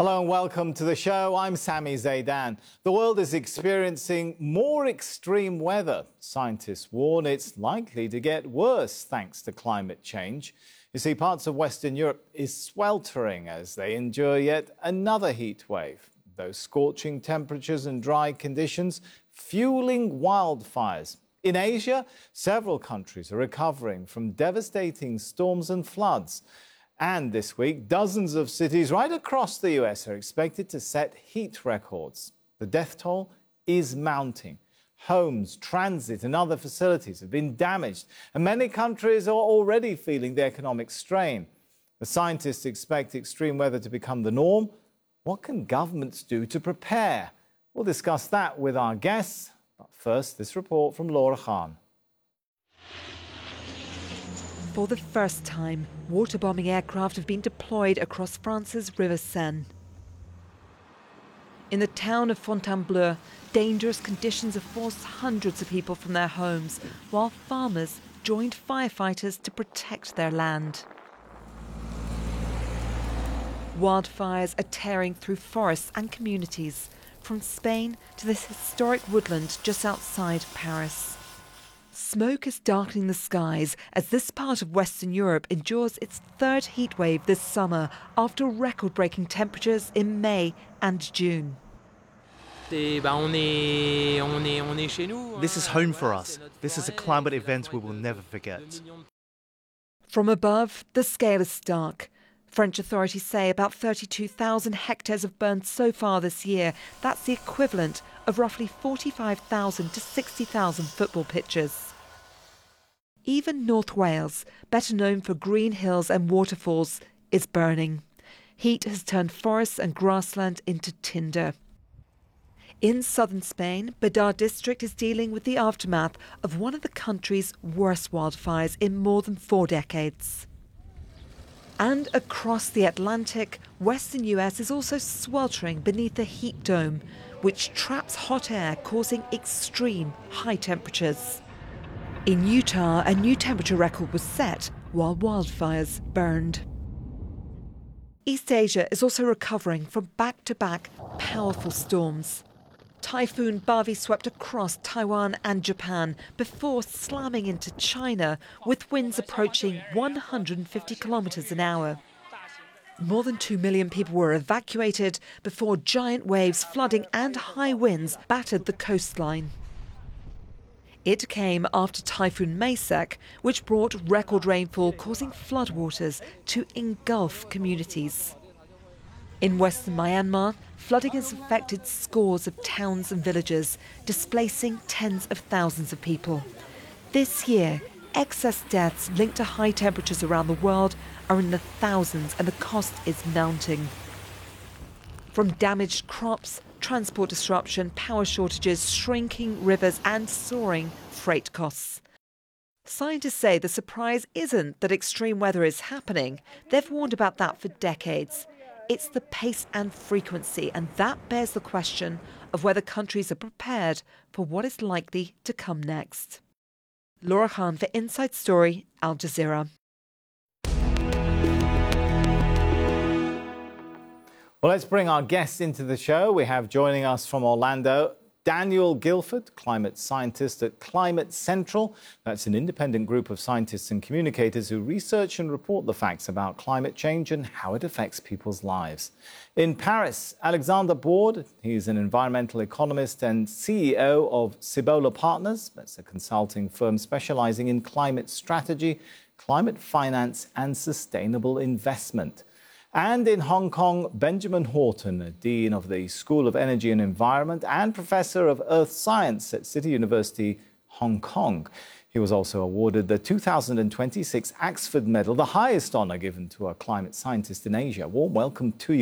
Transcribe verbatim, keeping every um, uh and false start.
Hello and welcome to the show. I'm Sami Zaidan. The world is experiencing more extreme weather. Scientists warn it's likely to get worse thanks to climate change. You see, parts of Western Europe is sweltering as they endure yet another heat wave. Those scorching temperatures and dry conditions fueling wildfires. In Asia, several countries are recovering from devastating storms and floods. And this week, dozens of cities right across the U S are expected to set heat records. The death toll is mounting. Homes, transit and other facilities have been damaged, and many countries are already feeling the economic strain. The scientists expect extreme weather to become the norm. What can governments do to prepare? We'll discuss that with our guests. But first, this report from Laura Khan. For the first time, water-bombing aircraft have been deployed across France's River Seine. In the town of Fontainebleau, dangerous conditions have forced hundreds of people from their homes, while farmers joined firefighters to protect their land. Wildfires are tearing through forests and communities, from Spain to this historic woodland just outside Paris. Smoke is darkening the skies as this part of Western Europe endures its third heatwave this summer after record-breaking temperatures in May and June. This is home for us. This is a climate event we will never forget. From above, the scale is stark. French authorities say about thirty-two thousand hectares have burned so far this year. That's the equivalent of roughly forty-five thousand to sixty thousand football pitches. Even North Wales, better known for green hills and waterfalls, is burning. Heat has turned forests and grassland into tinder. In southern Spain, Badar district is dealing with the aftermath of one of the country's worst wildfires in more than four decades. And across the Atlantic, western U S is also sweltering beneath a heat dome, which traps hot air, causing extreme high temperatures. In Utah, a new temperature record was set while wildfires burned. East Asia is also recovering from back-to-back powerful storms. Typhoon Bavi swept across Taiwan and Japan before slamming into China with winds approaching one hundred fifty kilometres an hour. More than two million people were evacuated before giant waves, flooding and high winds battered the coastline. It came after Typhoon Maysek, which brought record rainfall, causing floodwaters to engulf communities. In western Myanmar, flooding has affected scores of towns and villages, displacing tens of thousands of people. This year, excess deaths linked to high temperatures around the world are in the thousands, and the cost is mounting. From damaged crops, transport disruption, power shortages, shrinking rivers and soaring freight costs. Scientists say the surprise isn't that extreme weather is happening. They've warned about that for decades. It's the pace and frequency, and that bears the question of whether countries are prepared for what is likely to come next. Laura Khan for Inside Story, Al Jazeera. Well, let's bring our guests into the show. We have joining us from Orlando, Daniel Guilford, climate scientist at Climate Central. That's an independent group of scientists and communicators who research and report the facts about climate change and how it affects people's lives. In Paris, Alexander Board, he's an environmental economist and C E O of Cibola Partners. That's a consulting firm specializing in climate strategy, climate finance and sustainable investment. And in Hong Kong, Benjamin Horton, a Dean of the School of Energy and Environment and Professor of Earth Science at City University, Hong Kong. He was also awarded the two thousand twenty-six Axford Medal, the highest honour given to a climate scientist in Asia. Warm welcome to you.